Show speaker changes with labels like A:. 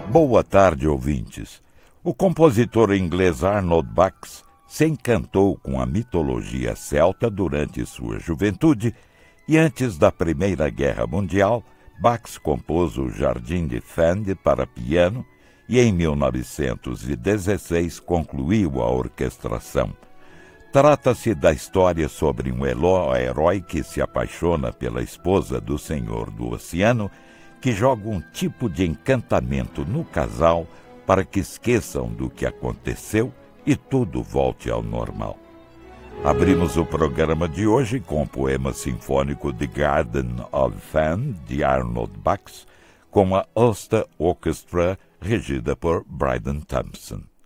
A: Boa tarde, ouvintes. O compositor inglês Arnold Bax se encantou com a mitologia celta durante sua juventude e antes da Primeira Guerra Mundial, Bax compôs o Jardim de Fand para piano e em 1916 concluiu a orquestração. Trata-se da história sobre um herói que se apaixona pela esposa do Senhor do Oceano, que joga um tipo de encantamento no casal para que esqueçam do que aconteceu e tudo volte ao normal. Abrimos o programa de hoje com o poema sinfônico The Garden of Fan, de Arnold Bax, com a Ulster Orchestra, regida por Bryden Thompson.